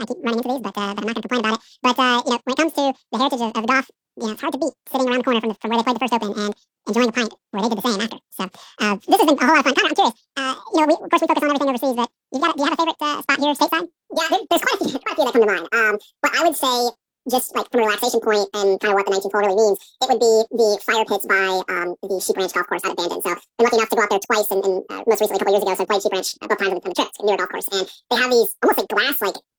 keep running into these, but I'm not going to complain about it. But when it comes to the heritage of the golf, it's hard to beat sitting around the corner from where they played the first Open and enjoying a pint where they did the same after. So this has been a whole lot of fun. Conor, I'm curious. Of course we focus on everything overseas, but do you have a favorite spot here stateside? Yeah, there's quite a few that come to mind. But I would say, just like from a relaxation point and kind of what the 19th hole really means, it would be the fire pits by the Sheep Ranch Golf Course out of Bandon. So I've been lucky enough to go out there twice, and most recently a couple years ago, so I played Sheep Ranch both times on the trip, near a golf course. And they have these almost like glass, like